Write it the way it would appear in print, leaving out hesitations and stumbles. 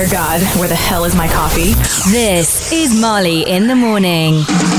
Dear God, where the hell is my coffee? This is Marley in the Morning.